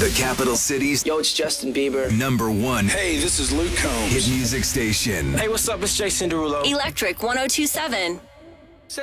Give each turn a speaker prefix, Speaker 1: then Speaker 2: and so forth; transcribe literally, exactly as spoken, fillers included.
Speaker 1: The capital city's
Speaker 2: Yo, it's Justin Bieber.
Speaker 1: number one
Speaker 3: Hey, this is Luke Combs.
Speaker 1: hit music station.
Speaker 2: Hey, what's up? It's Jason Derulo.
Speaker 4: Electric one oh two seven.